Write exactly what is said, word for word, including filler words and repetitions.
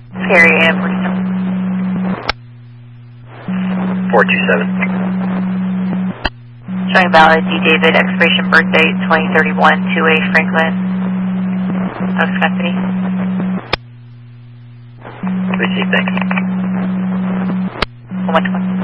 Perry and Bristol. four two seven. Showing valid D. David, expiration birth date twenty thirty-one, two A Franklin, of Schenectady. Received, thanks. one twenty.